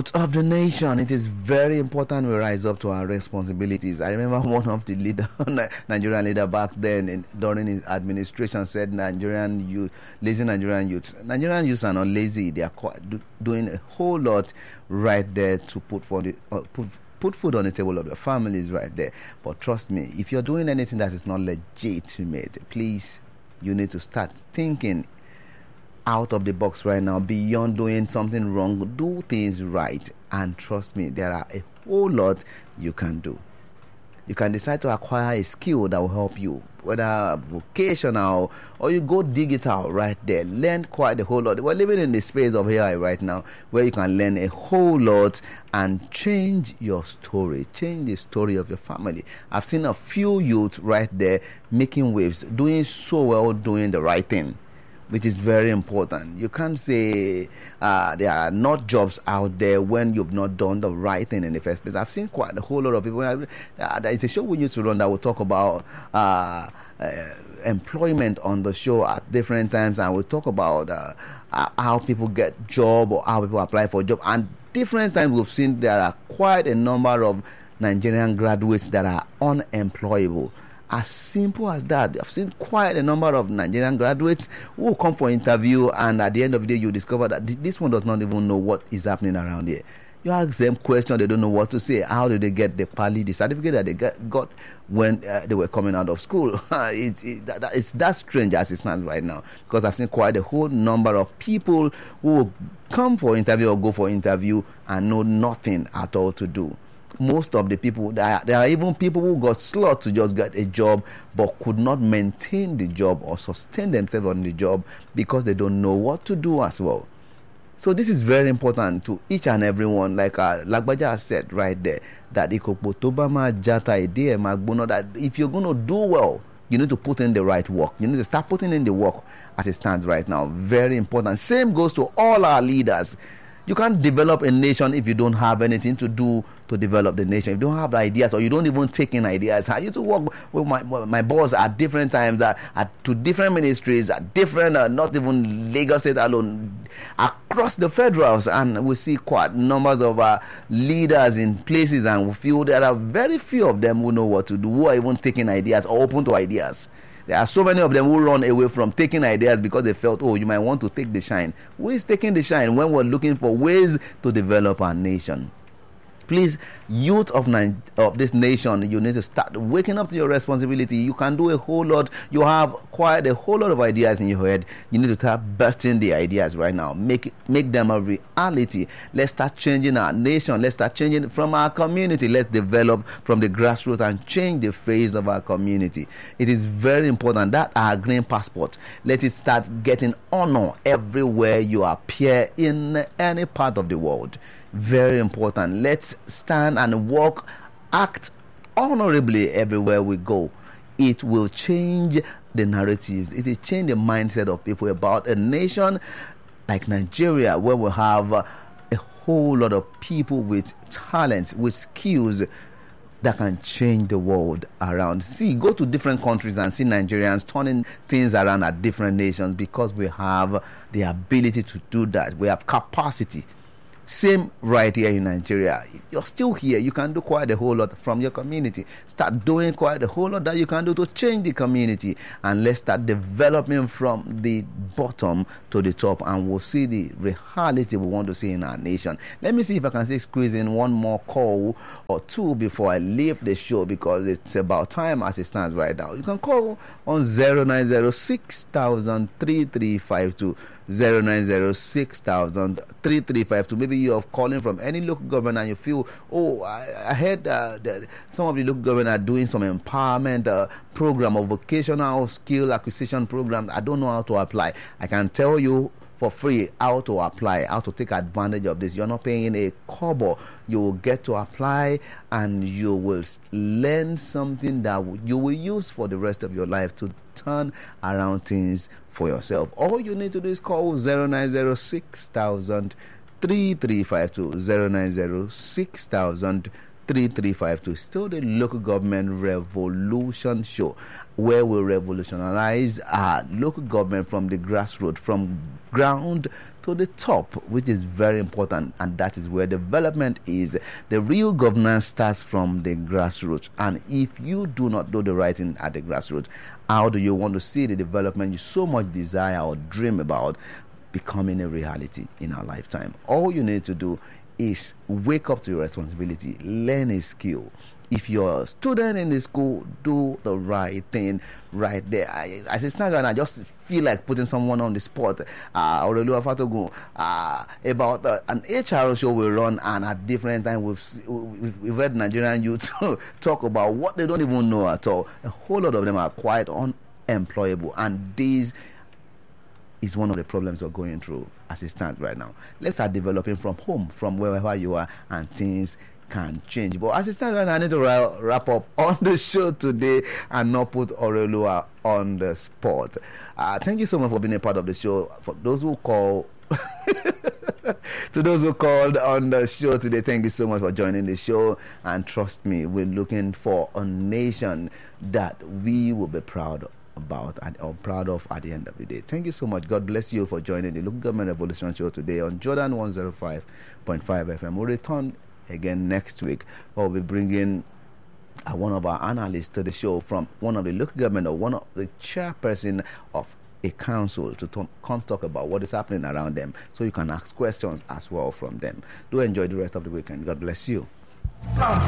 Youth of the nation, it is very important we rise up to our responsibilities. I remember one of the Nigerian leader back then during his administration said Nigerian youth are not lazy. They are doing a whole lot right there to put food on the table of their families right there. But trust me, if you're doing anything that is not legitimate, please, you need to start thinking out of the box right now, beyond doing something wrong. Do things right, and trust me, there are a whole lot you can do. You can decide to acquire a skill that will help you, whether vocational or you go digital right there. Learn quite a whole lot. We're living in the space of AI right now where you can learn a whole lot and change your story, change the story of your family. I've seen a few youth right there making waves, doing so well, doing the right thing, which is very important. You can't say there are not jobs out there when you've not done the right thing in the first place. I've seen quite a whole lot of people. There is a show we used to run that will talk about employment on the show at different times, and we'll talk about how people get job or how people apply for a job. And different times we've seen there are quite a number of Nigerian graduates that are unemployable. As simple as that. I've seen quite a number of Nigerian graduates who come for interview, and at the end of the day, you discover that this one does not even know what is happening around here. You ask them questions, they don't know what to say. How did they get the PALI, the certificate that they got when they were coming out of school? It's that strange as it stands right now, because I've seen quite a whole number of people who come for interview or go for interview and know nothing at all to do. Most of the people, there are even people who got slot to just get a job but could not maintain the job or sustain themselves on the job because they don't know what to do as well. So this is very important to each and everyone. Like Lagbaja said right there, that that if you're going to do well, you need to put in the right work. You need to start putting in the work as it stands right now. Very important. Same goes to all our leaders. You can't develop a nation if you don't have anything to do to develop the nation. If you don't have ideas, or you don't even take in ideas. I used to work with my boss at different times, to different ministries, at different, not even Lagos State alone, across the federals, and we see quite numbers of leaders in places, and we feel there are very few of them who know what to do, who are even taking ideas or open to ideas. There are so many of them who run away from taking ideas because they felt, you might want to take the shine. Who is taking the shine when we're looking for ways to develop our nation? Please, youth of this nation, you need to start waking up to your responsibility. You can do a whole lot. You have quite a whole lot of ideas in your head. You need to start bursting the ideas right now. Make them a reality. Let's start changing our nation. Let's start changing from our community. Let's develop from the grassroots and change the face of our community. It is very important that our green passport, let it start getting honor everywhere you appear in any part of the world. Very important. Let's stand and walk, act honorably everywhere we go. It will change the narratives. It will change the mindset of people about a nation like Nigeria, where we have a whole lot of people with talents, with skills that can change the world around. See, go to different countries and see Nigerians turning things around at different nations, because we have the ability to do that. We have capacity. Same right here in Nigeria. If you're still here, you can do quite a whole lot from your community. Start doing quite a whole lot that you can do to change the community. And let's start developing from the bottom to the top, and we'll see the reality we want to see in our nation. Let me see if I can squeeze in one more call or two before I leave the show, because it's about time as it stands right now. You can call on 0906-3352. 0906-3352. Maybe you're calling from any local government and you feel, I heard that some of the local government are doing some empowerment program or vocational skill acquisition program. I don't know how to apply. I can tell you for free how to apply, how to take advantage of this. You're not paying a kobo. You will get to apply, and you will learn something that you will use for the rest of your life to turn around things for yourself. All you need to do is call 0906-3352, 0906-3352. 3352. Still the Local Government Revolution Show, where we revolutionize our local government from the grassroots, from ground to the top, which is very important, and that is where development is. The real governance starts from the grassroots, and if you do not do the right thing at the grassroots, how do you want to see the development you so much desire or dream about becoming a reality in our lifetime? All you need to do is wake up to your responsibility, learn a skill. If you're a student in the school, do the right thing right there. As a snacker, I just feel like putting someone on the spot. Aurelua Fatogun, about an HR show we run, and at different times we've heard Nigerian youth talk about what they don't even know at all. A whole lot of them are quite unemployable, and this is one of the problems we're going through as it stands right now. Let's start developing from home, from wherever you are, and things can change. But as it stands right now, I need to wrap up on the show today and not put Aurelua on the spot. Thank you so much for being a part of the show. For those who call to those who called on the show today, thank you so much for joining the show. And trust me, we're looking for a nation that we will be proud about or proud of at the end of the day. Thank you so much. God bless you for joining the Local Government Revolution Show today on Jordan 105.5 FM. We'll return again next week. We'll be bringing one of our analysts to the show from one of the local government or one of the chairperson of a council to come talk about what is happening around them, so you can ask questions as well from them. Do enjoy the rest of the weekend. God bless you.